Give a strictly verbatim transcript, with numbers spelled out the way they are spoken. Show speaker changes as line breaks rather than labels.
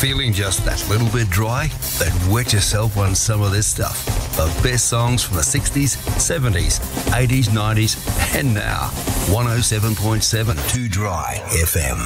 Feeling just that little bit dry? Then wet yourself on some of this stuff. The best songs from the sixties, seventies, eighties, nineties, and now. one oh seven point seven Too Dry F M.